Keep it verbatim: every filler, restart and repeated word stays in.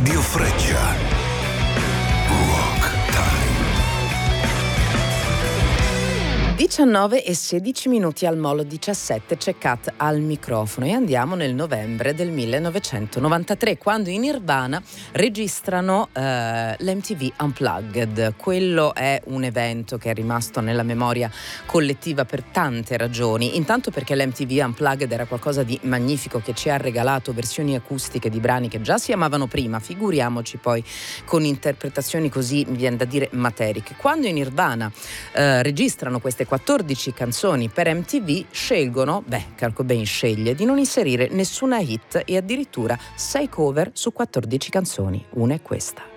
Radio Freccia. Rock Time. diciannove e sedici minuti al Molo diciassette, c'è Kat al microfono e andiamo nel novembre del millenovecentonovantatré, quando i Nirvana registrano eh, l'M T V Unplugged. Quello è un evento che è rimasto nella memoria collettiva per tante ragioni. Intanto perché l'M T V Unplugged era qualcosa di magnifico, che ci ha regalato versioni acustiche di brani che già si amavano prima, figuriamoci poi con interpretazioni così, mi viene da dire, materiche. Quando i Nirvana eh, registrano queste quattordici canzoni per M T V, scelgono, beh, Kurt Cobain sceglie di non inserire nessuna hit e addirittura sei cover su quattordici canzoni. Una è questa.